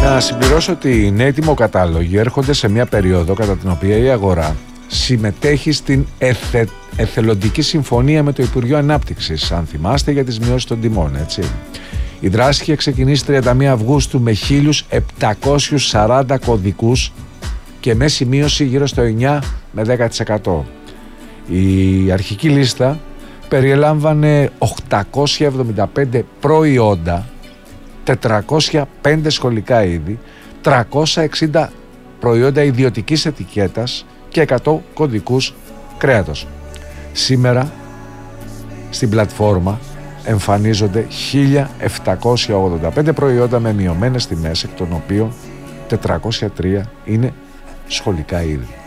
Να συμπληρώσω ότι οι νέοι τιμοκατάλογοι έρχονται σε μια περίοδο κατά την οποία η αγορά συμμετέχει στην εθελοντική συμφωνία με το Υπουργείο Ανάπτυξης, αν θυμάστε, για τις μειώσεις των τιμών, έτσι. Η δράση είχε ξεκινήσει 31 Αυγούστου με 1.740 κωδικούς και μέση μείωση γύρω στο 9 με 10%. Η αρχική λίστα περιέλαμβανε 875 προϊόντα, 405 σχολικά είδη, 360 προϊόντα ιδιωτικής ετικέτας και 100 κωδικούς κρέατος. Σήμερα στην πλατφόρμα εμφανίζονται 1.785 προϊόντα με μειωμένες τιμές, εκ των οποίων 403 είναι σχολικά είδη.